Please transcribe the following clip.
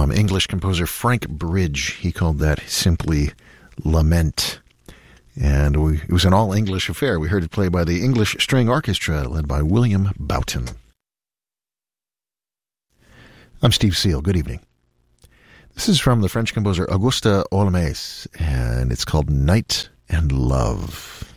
from English composer Frank Bridge. He called that simply Lament. And it was an all-English affair. We heard it played by the English String Orchestra, led by William Boughton. I'm Steve Seal. Good evening. This is from the French composer Auguste Olmès, and it's called Night and Love.